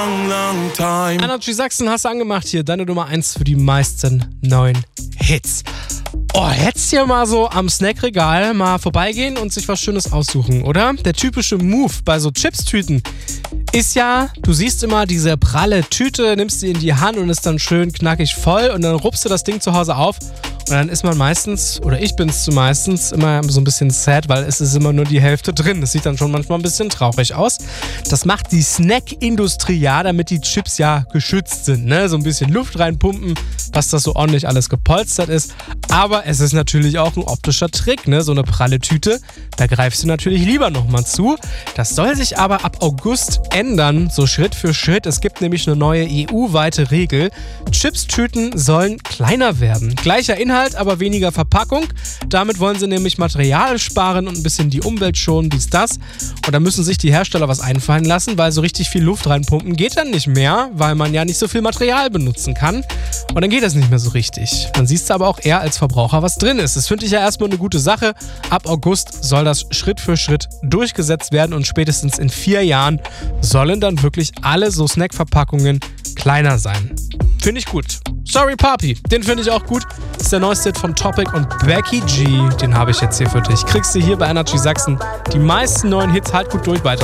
long, long time. Energy Sachsen hast du angemacht hier, deine Nummer 1 für die meisten neuen Hits. Oh, hättest hier mal so am Snackregal mal vorbeigehen und sich was Schönes aussuchen, oder? Der typische Move bei so Chips-Tüten ist ja, du siehst immer diese pralle Tüte, nimmst sie in die Hand und ist dann schön knackig voll und dann rupst du das Ding zu Hause auf und dann ist man meistens, oder ich bin's meistens, immer so ein bisschen sad, weil es ist immer nur die Hälfte drin. Das sieht dann schon manchmal ein bisschen traurig aus. Das macht die Snack-Industrie ja, damit die Chips ja geschützt sind, ne? So ein bisschen Luft reinpumpen, dass das so ordentlich alles gepolstert ist. Aber es ist natürlich auch ein optischer Trick, ne? So eine pralle Tüte, da greifst du natürlich lieber nochmal zu. Das soll sich aber ab August ändern, so Schritt für Schritt. Es gibt nämlich eine neue EU-weite Regel. Chips-Tüten sollen kleiner werden. Gleicher Inhalt, aber weniger Verpackung. Damit wollen sie nämlich Material sparen und ein bisschen die Umwelt schonen, dies, das. Und da müssen sich die Hersteller was einfallen lassen, weil so richtig viel Luft reinpumpen geht dann nicht mehr, weil man ja nicht so viel Material benutzen kann. Und dann geht das nicht mehr so richtig. Dann siehst du aber auch eher als Verbraucher, was drin ist. Das finde ich ja erstmal eine gute Sache. Ab August soll das Schritt für Schritt durchgesetzt werden und spätestens in 4 Jahren sollen dann wirklich alle so Snackverpackungen kleiner sein. Finde ich gut. Sorry Papi, den finde ich auch gut. Das ist der neueste Hit von Topic und Becky G. Den habe ich jetzt hier für dich. Kriegst du hier bei Energy Sachsen die meisten neuen Hits. Halt gut durch weiter.